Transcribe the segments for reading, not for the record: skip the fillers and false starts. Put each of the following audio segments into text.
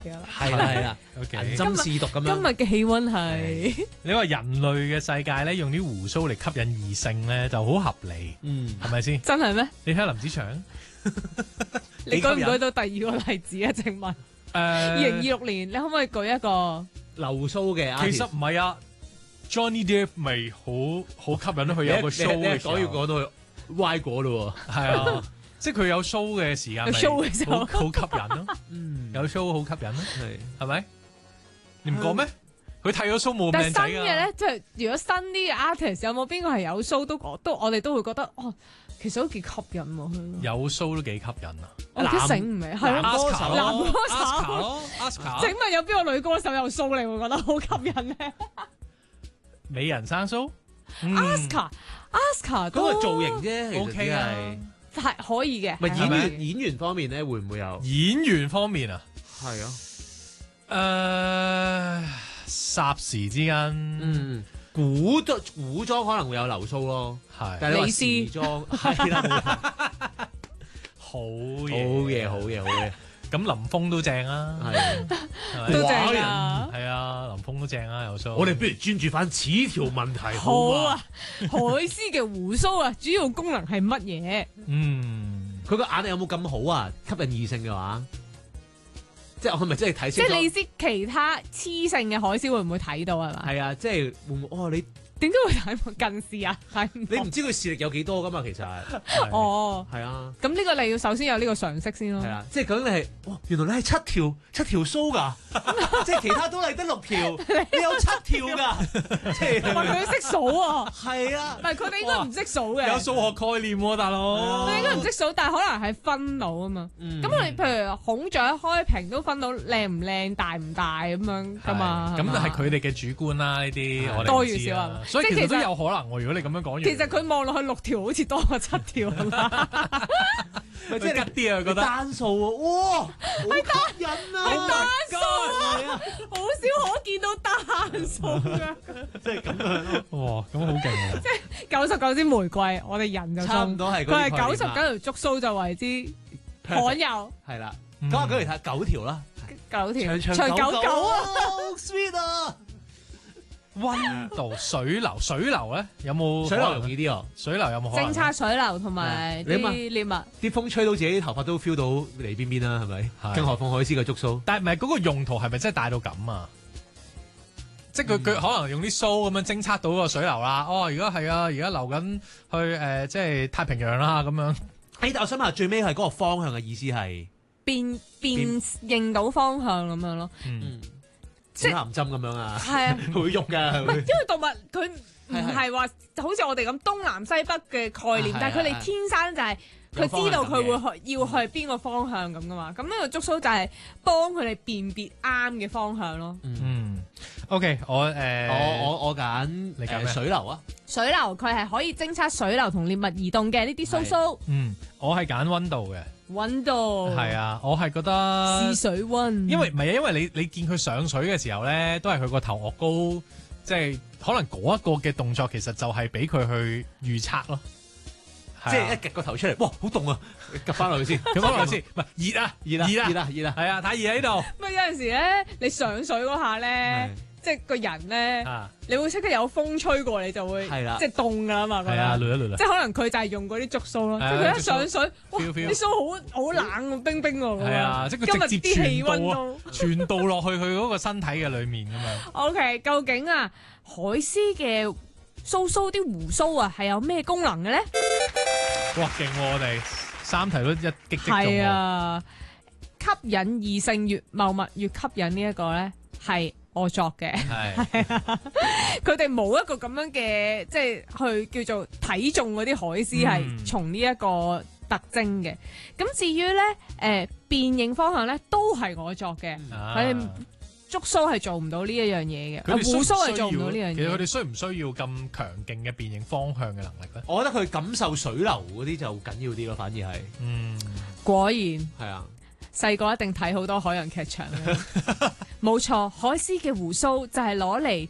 係啦，OK，銀針試毒咁樣。 今日嘅氣溫係你話人類嘅世界咧，用啲胡鬚嚟吸引異性咧，就好合理，係咪先？ 真係咩？ 你睇下林子祥， 你舉唔舉到第二個例子啊？請問，2026年你可唔可以舉一個留鬚嘅？ 其實唔係啊 ，Johnny Depp 咪好吸引佢有個 show 嘅時候， 要講到歪果咯喎， 係啊。即係佢有 show 嘅時間， 有 show 嘅時候好吸引咯。有 show 好吸引咯，係咪？你唔覺咩？佢剃咗 show 冇咁靚仔㗎。 但新嘅咧，即係如果新啲嘅 artist 有冇邊個係有 show 都我哋都會覺得哦，其實都幾吸引喎。 有 show 都幾吸引啊！ 我都醒唔明，係男歌手， 男歌手 ，Aska。 請問有邊個女歌手有 show 你會覺得好吸引咧？ 美人生 show，Aska 嗰個造型啫 ，OK 係。 係可以嘅。 演員方面咧，會唔會有？ 演員方面啊， 係啊，霎時之間， 古裝可能會有流蘇咯， 係。 但係你話時裝係啦， 好嘢。 咁林峰都正啊， 都正啊， 係啊，林峰都正啊，有 show。 我哋不如專注翻此條問題好啊。海獅嘅胡鬚啊，主要功能係乜嘢？ 佢個眼力有冇咁好啊？吸引異性嘅話，即係我係咪真係睇？ 即係你知其他雌性嘅海獅會唔會睇到係嘛？ 係啊，即係會唔會你？ 點解會睇近視啊？ 你唔知佢視力有幾多噶嘛？其實哦， 係啊。 咁呢個你要首先有呢個常識先咯。 係啊，即係究竟你係原來你係七條鬚㗎，即係其他都係得6條，你有7條㗎，即係佢識數啊。 係啊， 唔係佢哋應該唔識數嘅。 有數學概念喎，大佬。 佢應該唔識數，但係可能係分到啊嘛。咁我哋譬如孔雀開屏都分到靚唔靚、大唔大咁樣㗎嘛。 咁就係佢哋嘅主觀啦，呢啲我哋多與少啊。 所以其實都有可能喎。如果你咁樣講完， 其實佢望落去6條好似多過7條啊嘛。 即係吉啲啊，覺得單數喎，哇，係吸引啊， 係單數啊，好少可見到單數㗎。 即係咁樣咯。 哇，咁好勁啊！ 即係99支玫瑰，我哋人就差唔多係佢係99條觸鬚就為之罕有。 係啦，咁我舉嚟睇9條啦 ，9條， 長99啊，好 sweet 啊！ 溫度水流咧有冇？ 水流容易啲哦。 水流有冇可能？ 偵測水流同埋啲獵物， 啲風吹到自己頭髮都 feel 到嚟邊邊啦，係咪？更何況海獅嘅觸鬚。 但係唔係嗰個用途係咪真係大到咁啊？即係佢可能用啲鬚咁樣偵測到個水流啦。哦，而家係啊，而家流緊去即係太平洋啦咁樣。 但我想問最尾係嗰個方向嘅意思係辨認到方向咁樣咯。 即係藍針咁樣啊， 係啊， 會用㗎。 唔係因為動物佢唔係話好似我哋咁東南西北嘅概念，但係佢哋天生就係佢知道佢會要去邊個方向咁噶嘛。咁呢個觸鬚就係幫佢哋辨別啱嘅方向咯。 OK，我揀你揀咩？ 水流啊， 水流佢係可以偵測水流同獵物移動嘅呢啲鬚鬚。 我係揀溫度嘅。 溫度係啊，我係覺得試水溫， 因為唔係啊，因為你見佢上水嘅時候咧，都係佢個頭殼高，即係可能嗰一個嘅動作其實就係俾佢去預測咯， 即係一夾個頭出嚟，哇，好凍啊，夾翻落去先， 夾翻落去先，唔係熱啊，係啊，太熱喺度。 唔係有陣時咧，你上水嗰下咧。即係個人咧，你會即刻有風吹過，你就會即係凍噶啦嘛。係啊， 累。 即係可能佢就係用嗰啲觸鬚咯。即係佢一上水，哇！啲鬚好冷冰冰喎。 係啊，即係佢直接傳導落去佢嗰個身體嘅裡面咁樣。 OK， 究竟啊，海獅嘅鬚啲胡鬚啊，係有咩功能嘅咧？ 哇！勁喎，我哋3題都一擊即中喎。 係啊，吸引異性越茂密越吸引呢一個咧係。我作嘅，佢哋冇一個咁樣嘅，即係去叫做睇中嗰啲海獅係從呢一個特徵嘅。咁至於咧，辨認方向咧都係我作嘅，佢哋觸鬚係做唔到呢一樣嘢嘅，胡鬚係做唔到呢樣嘢。 其實佢哋需唔需要咁強勁嘅辨認方向嘅能力咧？ 我覺得佢感受水流嗰啲就緊要啲咯，反而係， 果然係啊。 細個一定睇好多海洋劇場冇錯，海獅嘅胡鬚就係攞嚟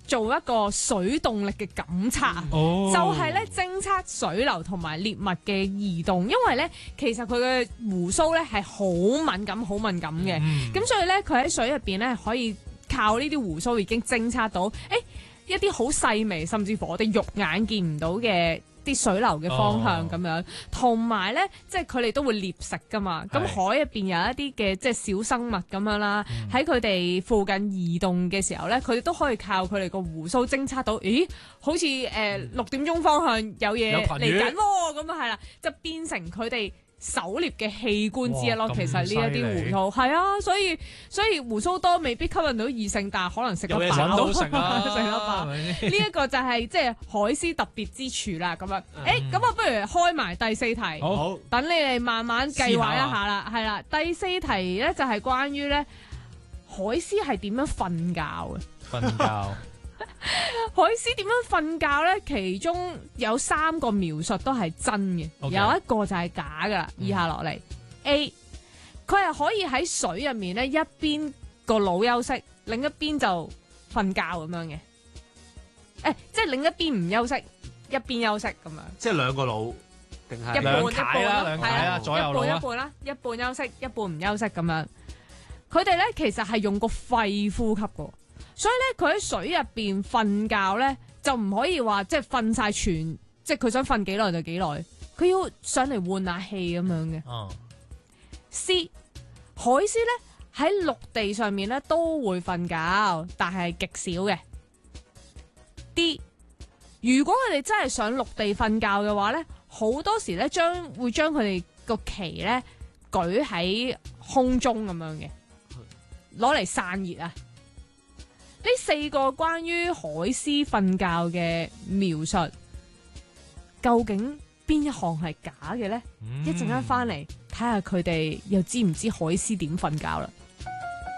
做一個水動力嘅感測啊， 哦就係咧偵測水流同埋獵物嘅移動，因為咧其實佢嘅胡鬚咧係好敏感、好敏感嘅，咁所以咧佢喺水入邊咧可以靠呢啲胡鬚已經偵測到，一啲好細微，甚至乎我哋肉眼見唔到嘅啲水流嘅方向咁樣，同埋咧，即係佢哋都會獵食噶嘛。咁海入邊有一啲嘅即係小生物咁樣啦，喺佢哋附近移動嘅時候咧，佢哋都可以靠佢哋個胡鬚偵測到，咦，好似6點鐘方向有嘢嚟緊喎，咁啊係啦，就變成佢哋狩獵嘅器官之一咯。其實呢一啲胡鬚係啊，所以胡鬚多未必吸引到異性，但係可能食得飽， 揾到食啊， 食得飽。呢一個就係即係海獅特別之處啦。咁樣，咁我不如開埋第4題， 好， 等你哋慢慢計劃一下啦。係啦，第4題咧就係關於咧海獅係點樣瞓覺嘅。 瞓覺。 海獅點樣瞓覺咧？其中有3個描述都係真嘅， Okay. 有一個就係假噶啦。以下落嚟，A， 佢係可以喺水入面咧，一邊個腦休息，另一邊就瞓覺咁樣嘅。即係另一邊唔休息，一邊休息咁樣。 即係兩個腦定係兩一半楷啦，兩楷啦，左右腦啦， 一半啦，一半休息，一半唔休息咁樣。佢哋咧其實係用個肺呼吸嘅。所以咧，佢喺水入邊瞓覺咧，就唔可以話即係瞓晒全，即係佢想瞓幾耐就幾耐，佢要上嚟換下氣咁樣嘅。C， 海獅咧喺陸地上面咧都會瞓覺，但係極少嘅。D， 如果佢哋真係上陸地瞓覺嘅話咧，好多時咧會將佢哋個鰭咧舉喺空中咁樣嘅，攞嚟散熱啊！呢4個關於海獅瞓覺嘅描述，究竟邊一項係假嘅呢？一陣間翻嚟睇下佢哋又知唔知海獅點瞓覺啦。